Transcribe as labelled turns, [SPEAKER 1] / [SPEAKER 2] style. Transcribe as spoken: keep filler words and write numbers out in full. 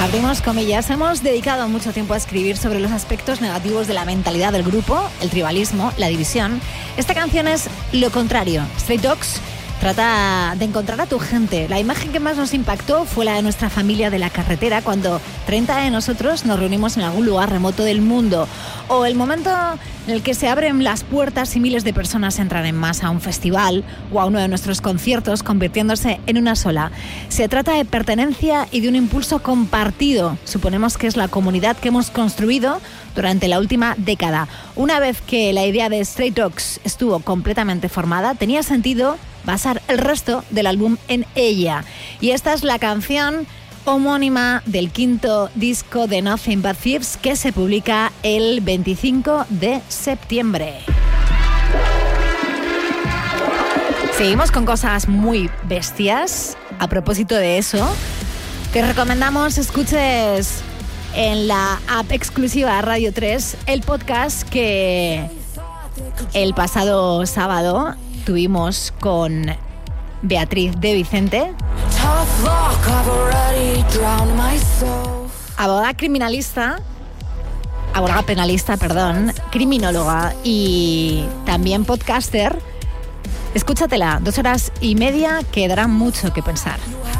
[SPEAKER 1] Abrimos comillas. Hemos dedicado mucho tiempo a escribir sobre los aspectos negativos de la mentalidad del grupo, el tribalismo, la división. Esta canción es lo contrario. Stray Dogs trata de encontrar a tu gente. La imagen que más nos impactó fue la de nuestra familia de la carretera cuando treinta de nosotros nos reunimos en algún lugar remoto del mundo. O el momento en el que se abren las puertas y miles de personas entran en masa a un festival o a uno de nuestros conciertos convirtiéndose en una sola. Se trata de pertenencia y de un impulso compartido. Suponemos que es la comunidad que hemos construido durante la última década. Una vez que la idea de Stray Dogs estuvo completamente formada, tenía sentido basar el resto del álbum en ella. Y esta es la canción homónima del quinto disco de Nothing But Thieves, que se publica el veinticinco de septiembre. Seguimos con cosas muy bestias. A propósito de eso, te recomendamos escuches en la app exclusiva Radio tres el podcast que el pasado sábado tuvimos con Beatriz de Vicente, abogada criminalista, abogada penalista, perdón, criminóloga y también podcaster. Escúchatela, dos horas y media que dará mucho que pensar.